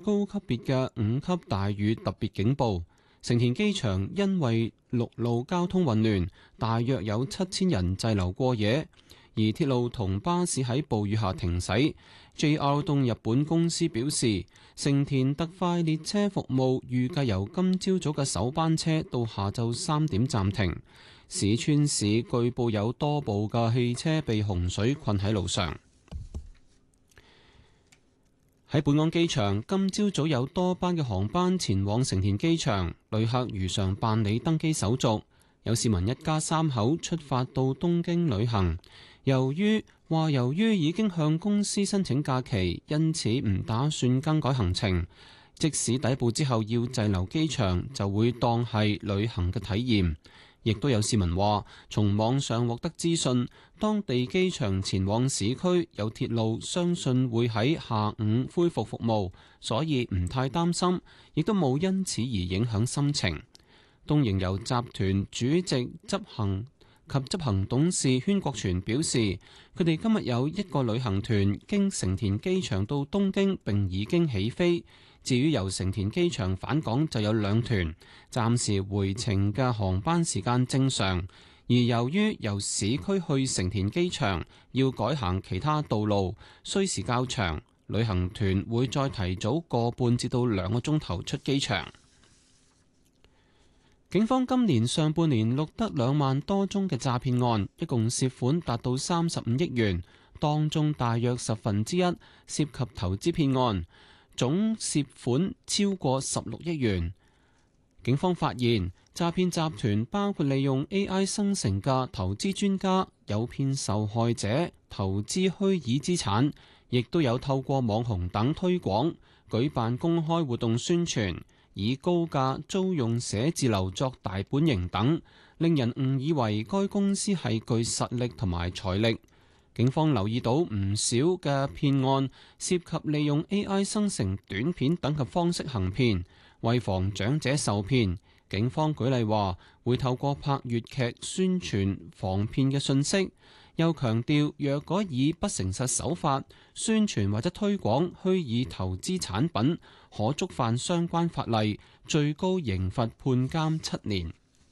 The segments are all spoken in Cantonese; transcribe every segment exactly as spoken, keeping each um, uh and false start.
高級別嘅五級大雨特別警報。成田機場因為陸路交通混亂，大約有七千人滯留過夜，而鐵路同巴士喺暴雨下停駛。J R 東日本公司表示，成田特快列車服務預計由今朝早嘅首班車到下晝三點暫停。市川市據報有多部嘅汽車被洪水困喺路上。喺本港機場，今朝早有多班嘅航班前往成田機場，旅客如常辦理登機手續。有市民一家三口出發到東京旅行，由於話由於已經向公司申請假期，因此唔打算更改行程。即使抵埗之後要滯留機場，就會當係旅行嘅體驗。亦都有市民話，從網上獲得資訊，當地機場前往市區有鐵路，相信會喺下午恢復服務，所以唔太擔心，亦都冇因此而影響心情。東瀛遊集團主席執行及執行董事禤國全表示，佢哋今日有一個旅行團經成田機場到東京並已經起飛。至於由成田機場返港就有兩團，暫時回程嘅航班時間正常。而由於由市區去成田機場要改行其他道路，需時較長，旅行團會再提早個半至到兩個鐘頭出機場。警方今年上半年錄得兩萬多宗嘅詐騙案，一共涉款達到三十五億元，當中大約十分之一涉及投資騙案，總涉款超過十六億元。警方發現詐騙集團包括利用 A I 生成嘅投資專家，誘騙受害者投資虛擬資產，亦都有透過網紅等推廣，舉辦公開活動宣傳，以高價租用寫字樓作大本營等，令人誤以為該公司係具實力同埋財力。警方留意到唔少嘅騙案涉及利用 A I 生成短片等嘅方式行騙，為防長者受騙，警方舉例話會透過拍粵劇宣傳防騙嘅信息，又強調若果以不誠實手法宣傳或者推廣虛擬投資產品，可觸犯相關法例，最高刑罰判監七年。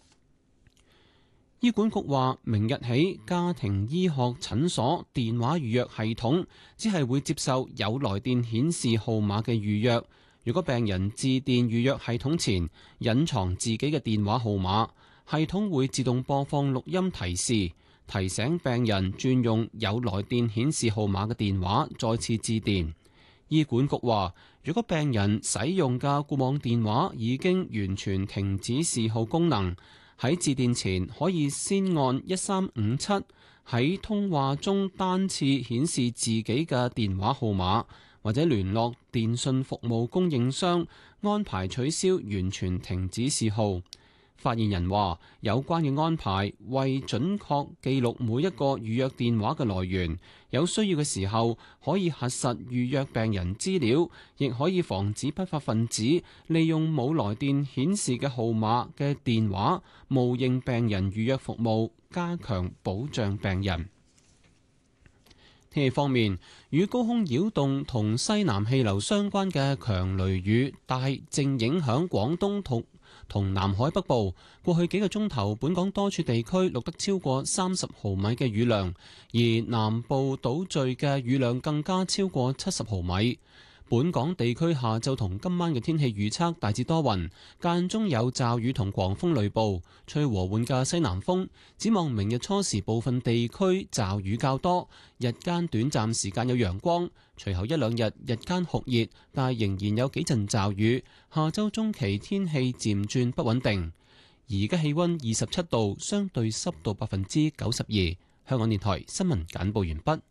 醫管局話，明日起家庭醫學診所電話預約系統只係會接受有來電顯示號碼嘅預約。如果病人致電預約系統前隱藏自己嘅電話號碼，系統會自動播放錄音提示，提醒病人轉用有來電顯示號碼嘅電話再次致電。醫管局話，如果病人使用嘅固網電話已經完全停止示號功能，喺致電前可以先按一三五七，喺通話中單次顯示自己嘅電話號碼，或者聯絡電信服務供應商安排取消完全停止示號。發言人話，有關嘅安排為準確記錄每一個預約電話嘅來源，有需要嘅時候可以核實預約病人資料，亦可以防止不法分子利用冇來電顯示嘅號碼嘅電話冒認病人預約服務，加強保障病人。天氣方面，與高空擾動同西南氣流相關嘅強雷雨帶正影響廣東同同南海北部。過去幾個鐘頭，本港多處地區錄得超過三十毫米嘅雨量，而南部島嶼嘅雨量更加超過七十毫米。本港地區下晝同今晚嘅天氣預測大致多雲，間中有驟雨同狂風雷暴，吹和緩嘅西南風。展望明日初時部分地區驟雨較多，日間短暫時間有陽光，隨後一兩日日間酷熱，但係仍然有幾陣驟雨。下週中期天氣漸轉不穩定。而家氣溫二十七度，相對濕度百分之九十二。香港電台新聞簡報完畢。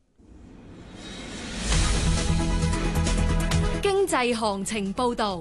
經濟行情報道，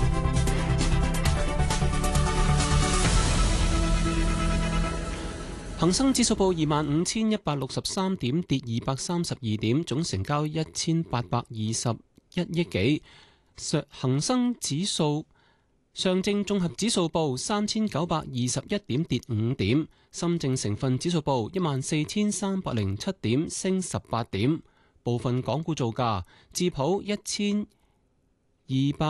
恒生指數報二萬五千一百六十三點，跌二百三十二點，總成交一千八百二十一億幾。上恒生指數上證綜合指數報三千九百二十一點，跌五點。深證成分指數報一萬四千三百零七點，升十八點。部分港股造價，智普一千二百